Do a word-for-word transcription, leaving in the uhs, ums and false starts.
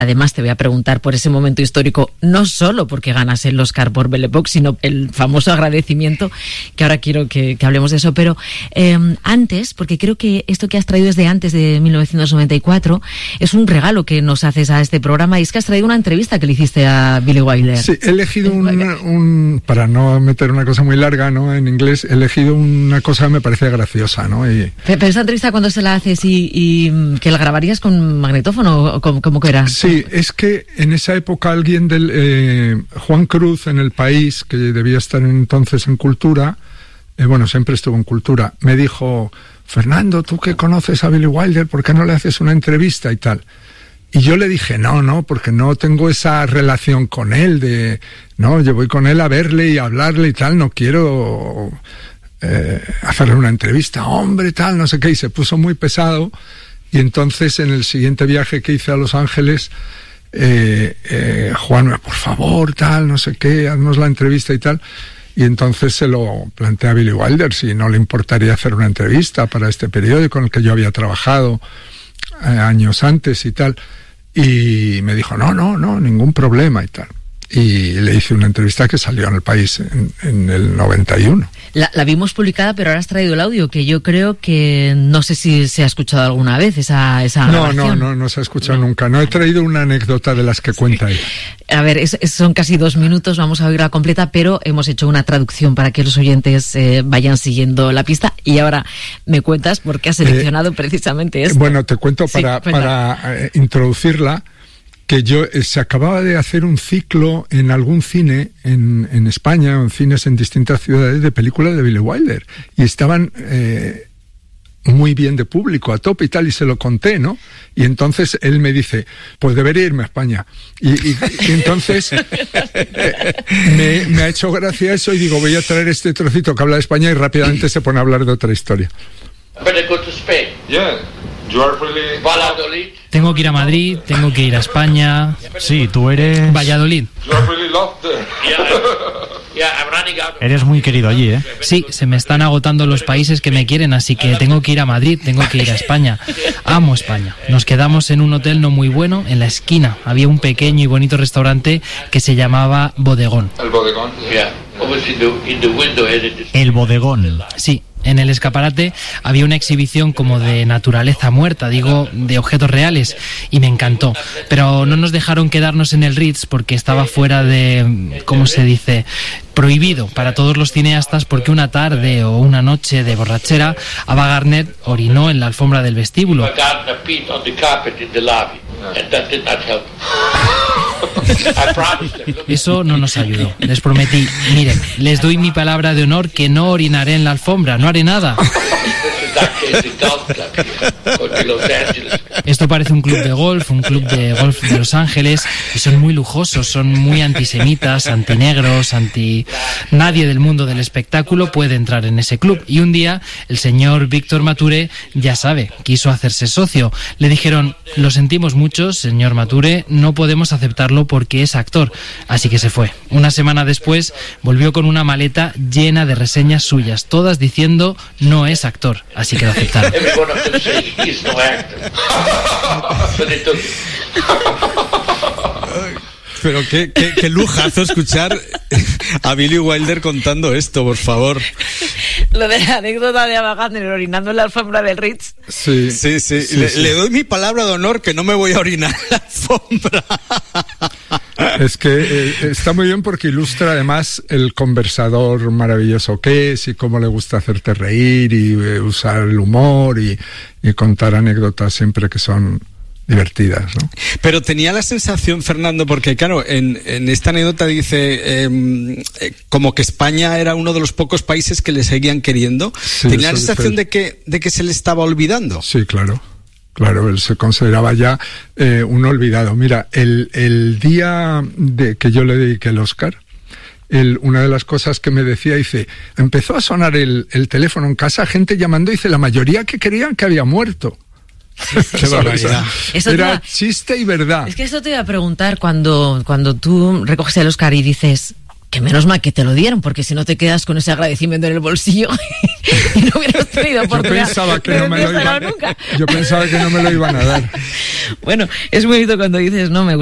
Además, te voy a preguntar por ese momento histórico, no solo porque ganas el Oscar por Belle Époque, sino el famoso agradecimiento, que ahora quiero que, que hablemos de eso. Pero eh, antes, porque creo que esto que has traído desde antes de mil novecientos noventa y cuatro, es un regalo que nos haces a este programa, y es que has traído una entrevista que le hiciste a Billy Wilder. Sí, he elegido un, un para no meter una cosa muy larga, ¿no? En inglés, he elegido una cosa que me parece graciosa, ¿no? Y... Pero esa entrevista, ¿cuándo se la haces y, y que la grabarías con magnetófono o cómo, cómo que era? Sí. Sí, es que en esa época alguien del... Eh, Juan Cruz, en El País, que debía estar entonces en Cultura, eh, bueno, siempre estuvo en Cultura, me dijo, Fernando, tú que conoces a Billy Wilder, ¿por qué no le haces una entrevista y tal? Y yo le dije, no, no, porque no tengo esa relación con él, de, no, yo voy con él a verle y a hablarle y tal, no quiero eh, hacerle una entrevista, hombre, tal, no sé qué, y se puso muy pesado. Y entonces, en el siguiente viaje que hice a Los Ángeles, eh, eh, Juan, por favor, tal, no sé qué, haznos la entrevista y tal. Y entonces se lo planteé a Billy Wilder si no le importaría hacer una entrevista para este periódico en el que yo había trabajado eh, años antes y tal. Y me dijo, no, no, no, ningún problema y tal. Y le hice una entrevista que salió en El País en, en el noventa y uno. La, la vimos publicada, pero ahora has traído el audio, que yo creo que no sé si se ha escuchado alguna vez esa, esa no, grabación. No, no, no se ha escuchado no. nunca. No he traído una anécdota de las que cuenta ella. A ver, es, es, son casi dos minutos, vamos a oírla completa, pero hemos hecho una traducción para que los oyentes eh, vayan siguiendo la pista. Y ahora me cuentas por qué has seleccionado eh, precisamente esto. Bueno, te cuento para, sí, para eh, introducirla. Que yo, eh, se acababa de hacer un ciclo en algún cine en, en España, o en cines en distintas ciudades, de películas de Billy Wilder, y estaban eh, muy bien de público, a tope y tal, y se lo conté, ¿no? Y entonces él me dice, pues debería irme a España. Y, y, y entonces eh, me, me ha hecho gracia eso, y digo, voy a traer este trocito que habla de España, y rápidamente se pone a hablar de otra historia. Yeah. Valladolid. Tengo que ir a Madrid, tengo que ir a España. Sí, tú eres... Valladolid. Eres muy querido allí, ¿eh? Sí, se me están agotando los países que me quieren, así que tengo que ir a Madrid, tengo que ir a España. Amo España. Nos quedamos en un hotel no muy bueno, en la esquina. Había un pequeño y bonito restaurante que se llamaba Bodegón. El Bodegón, yeah. El Bodegón. Sí. En el escaparate había una exhibición como de naturaleza muerta, digo, de objetos reales, y me encantó. Pero no nos dejaron quedarnos en el Ritz porque estaba fuera de, ¿cómo se dice?, prohibido para todos los cineastas, porque una tarde o una noche de borrachera, Ava Gardner orinó en la alfombra del vestíbulo. Eso no nos ayudó. Les prometí, miren, les doy mi palabra de honor que no orinaré en la alfombra, no haré nada. Esto parece un club de golf, un club de golf de Los Ángeles, y son muy lujosos, son muy antisemitas, antinegros, anti... Nadie del mundo del espectáculo puede entrar en ese club. Y un día el señor Víctor Mature, ya sabe, quiso hacerse socio. Le dijeron, lo sentimos mucho, señor Mature, no podemos aceptarlo porque es actor. Así que se fue. Una semana después volvió con una maleta llena de reseñas suyas, todas diciendo no es actor. Así que lo aceptaron. Pero qué, qué, qué lujazo escuchar a Billy Wilder contando esto, por favor. Lo de la anécdota de Ava Gardner orinando en la alfombra del Ritz. Sí, sí, sí. sí, le, sí. le doy mi palabra de honor que no me voy a orinar en la alfombra. Es que eh, está muy bien porque ilustra además el conversador maravilloso que es, y cómo le gusta hacerte reír y eh, usar el humor y, y contar anécdotas siempre que son divertidas, ¿no? Pero tenía la sensación, Fernando, porque claro, en, en esta anécdota dice eh, eh, como que España era uno de los pocos países que le seguían queriendo. Sí, tenía la sensación de que, de que se le estaba olvidando. Sí, claro. Claro, él se consideraba ya eh, un olvidado. Mira, el, el día de que yo le dediqué el Oscar, el, una de las cosas que me decía, dice, empezó a sonar el, el teléfono en casa, gente llamando, dice, la mayoría que creían que había muerto. Qué barbaridad. Era va... chiste y verdad. Es que esto te iba a preguntar cuando, cuando tú recoges el Oscar y dices, que menos mal que te lo dieron, porque si no te quedas con ese agradecimiento en el bolsillo y no hubieras tenido oportunidad. Yo pensaba que no me lo iban, nunca. Yo pensaba que no me lo iban a dar. Bueno, es muy bonito cuando dices, no, me